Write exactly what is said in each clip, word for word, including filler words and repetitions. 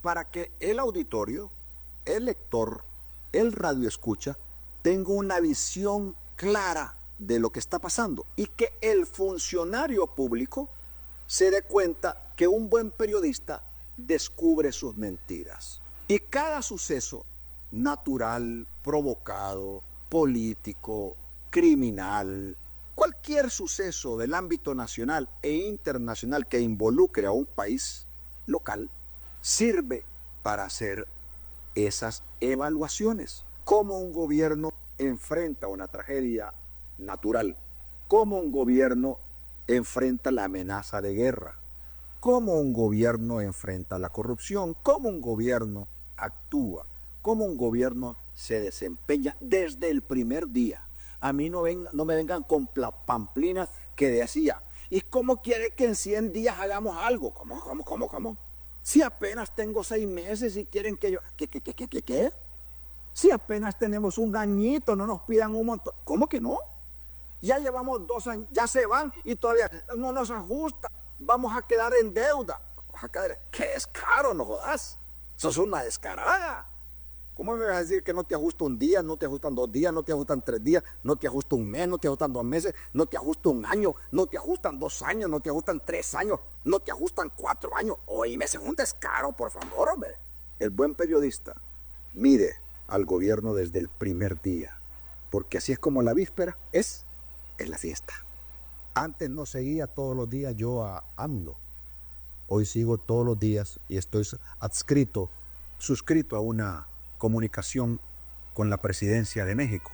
para que el auditorio, el lector, el radioescucha, tenga una visión clara de lo que está pasando y que el funcionario público se dé cuenta que un buen periodista descubre sus mentiras. Y cada suceso natural, provocado, político, criminal, cualquier suceso del ámbito nacional e internacional que involucre a un país local, sirve para hacer esas evaluaciones. Cómo un gobierno enfrenta una tragedia natural, cómo un gobierno enfrenta la amenaza de guerra, cómo un gobierno enfrenta la corrupción, cómo un gobierno actúa, cómo un gobierno se desempeña desde el primer día. A mí no, venga, no me vengan con pamplinas que decía, ¿y cómo quiere que en cien días hagamos algo? ¿Cómo, cómo, cómo, cómo? Si apenas tengo seis meses y quieren que yo... ¿Qué, qué, qué, qué, qué, qué? Si apenas tenemos un añito, no nos pidan un montón. ¿Cómo que no? Ya llevamos dos años, ya se van y todavía no nos ajusta. Vamos a quedar en deuda. Vamos a quedar... ¿Qué es caro? No jodas. Sos una descarada. ¿Cómo me vas a decir que no te ajusta un día, no te ajustan dos días, no te ajustan tres días, no te ajusta un mes, no te ajustan dos meses, no te ajusta un año, no te ajustan dos años, no te ajustan tres años, no te ajustan cuatro años? Oíme, es un descaro, por favor, hombre. El buen periodista mire al gobierno desde el primer día, porque así es como la víspera es, es la fiesta. Antes no seguía todos los días yo a AMLO, hoy sigo todos los días y estoy adscrito, suscrito a una comunicación con la presidencia de México.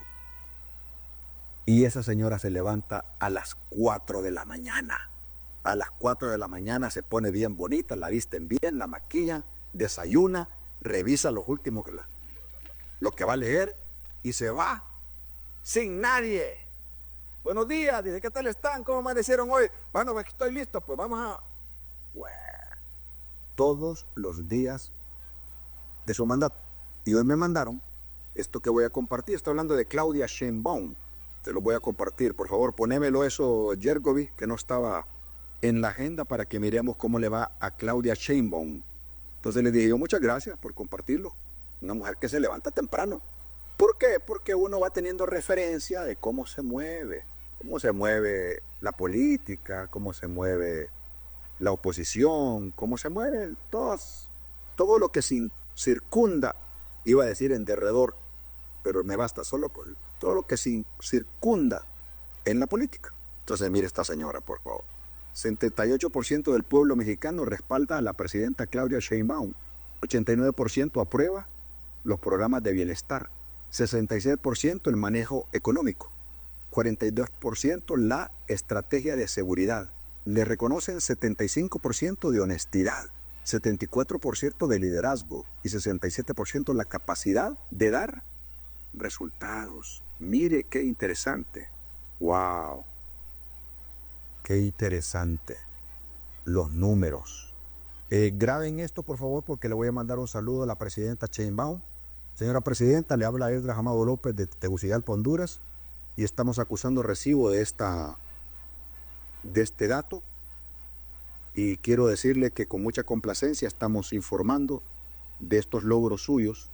Y esa señora se levanta a las cuatro de la mañana. A las cuatro de la mañana se pone bien bonita, la visten bien, la maquillan, desayuna, revisa los últimos, lo que va a leer y se va sin nadie. Buenos días, dice, ¿qué tal están? ¿Cómo amanecieron hoy? Bueno, pues estoy listo, pues vamos a... Bueno, todos los días de su mandato. Y hoy me mandaron esto que voy a compartir. Estoy hablando de Claudia Sheinbaum. Te lo voy a compartir. Por favor, ponémelo eso, Yergovi, que no estaba en la agenda, para que miremos cómo le va a Claudia Sheinbaum. Entonces le dije yo, muchas gracias por compartirlo. Una mujer que se levanta temprano. ¿Por qué? Porque uno va teniendo referencia de cómo se mueve. Cómo se mueve la política, cómo se mueve la oposición, cómo se mueve todos, todo lo que circunda. Iba a decir en derredor, pero me basta solo con todo lo que circunda en la política. Entonces, mire esta señora, por favor. setenta y ocho por ciento del pueblo mexicano respalda a la presidenta Claudia Sheinbaum. ochenta y nueve por ciento aprueba los programas de bienestar. sesenta y seis por ciento el manejo económico. cuarenta y dos por ciento la estrategia de seguridad. Le reconocen setenta y cinco por ciento de honestidad. setenta y cuatro por ciento de liderazgo y sesenta y siete por ciento la capacidad de dar resultados. Mire qué interesante. ¡Wow! Qué interesante. Los números. Eh, graben esto, por favor, porque le voy a mandar un saludo a la presidenta Sheinbaum. Señora presidenta, le habla Esdras Amado López de Tegucigalpa, Honduras, y estamos acusando recibo de, esta, de este dato. Y quiero decirle que con mucha complacencia estamos informando de estos logros suyos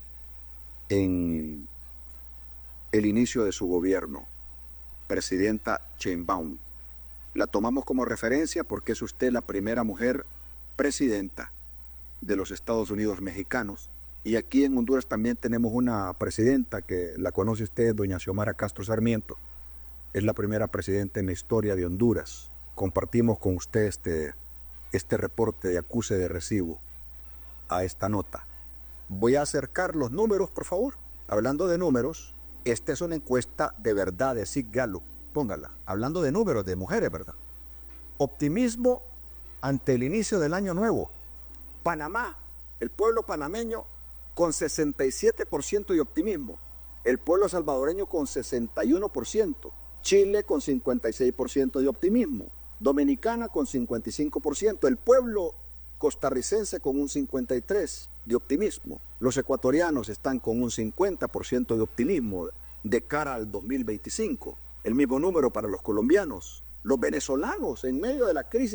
en el inicio de su gobierno. Presidenta Sheinbaum. La tomamos como referencia porque es usted la primera mujer presidenta de los Estados Unidos mexicanos. Y aquí en Honduras también tenemos una presidenta que la conoce usted, doña Xiomara Castro Sarmiento. Es la primera presidenta en la historia de Honduras. Compartimos con usted este, este reporte de acuse de recibo a esta nota. Voy a acercar los números, por favor. Hablando de números, esta es una encuesta de verdad de SIG Gallup. Póngala. Hablando de números de mujeres, ¿verdad? Optimismo ante el inicio del año nuevo. Panamá, el pueblo panameño con sesenta y siete por ciento de optimismo. El pueblo salvadoreño con sesenta y uno por ciento. Chile con cincuenta y seis por ciento de optimismo. Dominicana con cincuenta y cinco por ciento, el pueblo costarricense con un cincuenta y tres por ciento de optimismo, los ecuatorianos están con un cincuenta por ciento de optimismo de cara al dos mil veinticinco, el mismo número para los colombianos, los venezolanos en medio de la crisis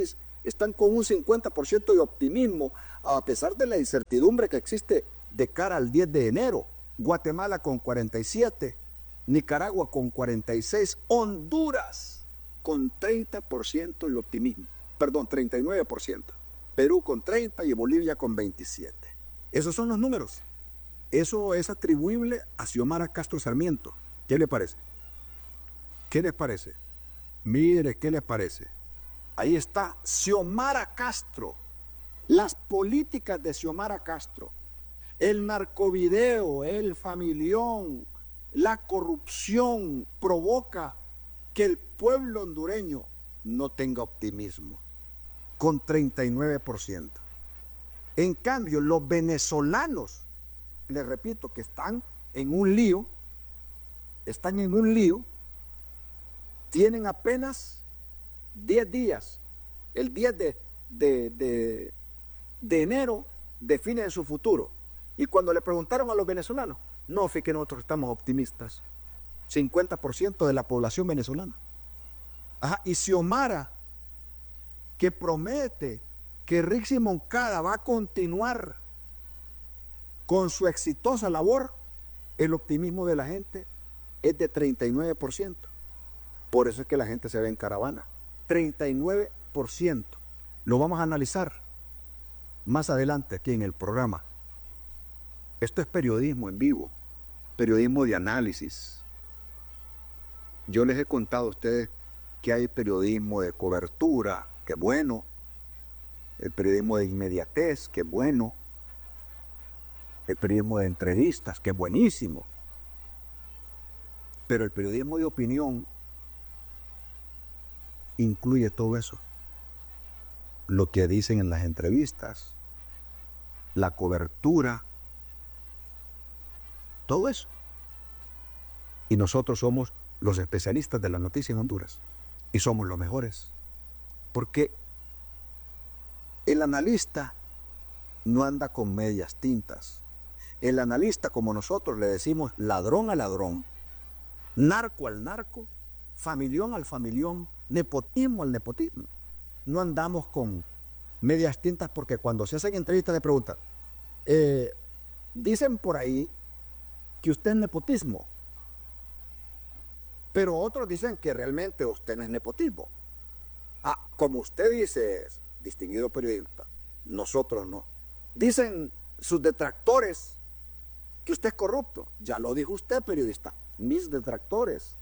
están con un cincuenta por ciento de optimismo, a pesar de la incertidumbre que existe de cara al diez de enero. Guatemala con cuarenta y siete, Nicaragua con cuarenta y seis, Honduras con treinta por ciento de optimismo, perdón, treinta y nueve por ciento, Perú con treinta y Bolivia con veintisiete. Esos son los números. Eso es atribuible a Xiomara Castro Sarmiento. ¿Qué le parece? ¿Qué les parece? Mire, ¿qué les parece? Ahí está Xiomara Castro. Las políticas de Xiomara Castro. El narcovideo, el familión, la corrupción provoca que el pueblo hondureño no tenga optimismo, con treinta y nueve por ciento. En cambio, los venezolanos, les repito, que están en un lío, están en un lío, tienen apenas diez días. El diez de, de, de, de enero definen su futuro. Y cuando le preguntaron a los venezolanos, no, fíjate que nosotros estamos optimistas. cincuenta por ciento de la población venezolana. Ajá, y Xiomara, que promete que Rixi Moncada va a continuar con su exitosa labor, el optimismo de la gente es de treinta y nueve por ciento. Por eso es que la gente se ve en caravana. treinta y nueve por ciento. Lo vamos a analizar más adelante aquí en el programa. Esto es periodismo en vivo, periodismo de análisis. Yo les he contado a ustedes que hay periodismo de cobertura, que es bueno, el periodismo de inmediatez, que es bueno, el periodismo de entrevistas, que es buenísimo, pero el periodismo de opinión incluye todo eso, lo que dicen en las entrevistas, la cobertura, todo eso. Y nosotros somos los especialistas de la noticia en Honduras y somos los mejores, porque el analista no anda con medias tintas. El analista, como nosotros le decimos, ladrón al ladrón, narco al narco, familión al familión, nepotismo al nepotismo. No andamos con medias tintas, porque cuando se hacen entrevistas le preguntan, eh, dicen por ahí que usted es nepotismo, pero otros dicen que realmente usted no es nepotismo. Ah, como usted dice, distinguido periodista, nosotros no. Dicen sus detractores que usted es corrupto. Ya lo dijo usted, periodista, mis detractores.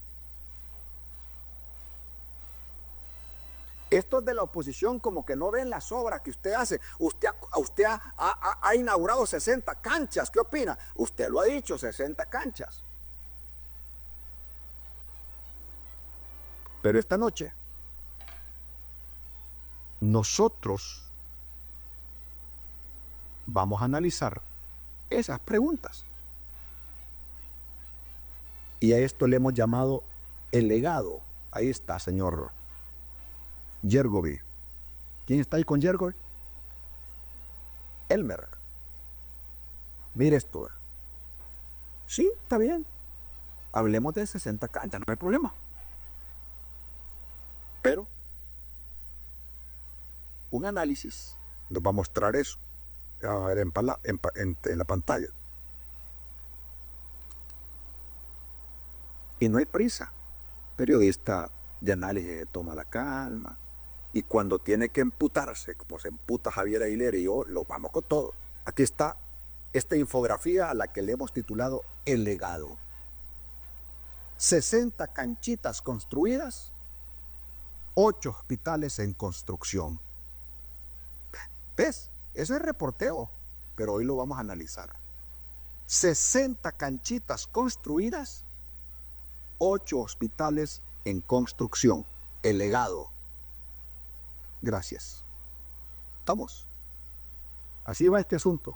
Estos de la oposición como que no ven las obras que usted hace. Usted, usted ha, ha, ha inaugurado sesenta canchas. ¿Qué opina? Usted lo ha dicho, sesenta canchas. Pero esta noche, nosotros vamos a analizar esas preguntas. Y a esto le hemos llamado el legado. Ahí está, señor Yergovi. ¿Quién está ahí con Yergovi? Elmer. Mire esto. Sí, está bien. Hablemos de sesenta canchas, no hay problema. Pero un análisis nos va a mostrar eso. A ver en, pala, en, en, en la pantalla. Y no hay prisa. Periodista de análisis toma la calma. Y cuando tiene que emputarse, como se emputa Javier Aguilera y yo, lo vamos con todo. Aquí está esta infografía a la que le hemos titulado El legado. sesenta canchitas construidas, ocho hospitales en construcción. ¿Ves? Eso es reporteo, pero hoy lo vamos a analizar. sesenta canchitas construidas, ocho hospitales en construcción. El legado. Gracias. ¿Estamos? Así va este asunto.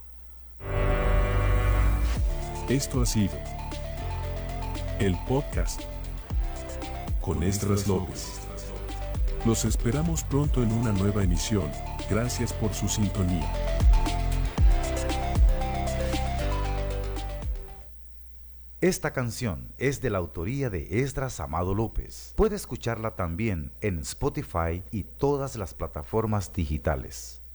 Esto ha sido el podcast con Esdras López. Los esperamos pronto en una nueva emisión. Gracias por su sintonía. Esta canción es de la autoría de Esdras Amado López. Puede escucharla también en Spotify y todas las plataformas digitales.